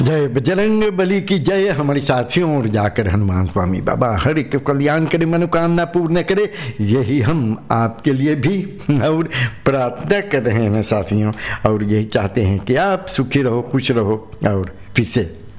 जय बजरंग बली की जय। हमारे साथियों, और जाकर हनुमान स्वामी बाबा हर एक कल्याण करे, मनोकामना पूर्ण करे, यही हम आपके लिए भी और प्रार्थना कर रहे हैं साथियों। और यही चाहते हैं कि आप सुखी रहो, खुश रहो और फिर से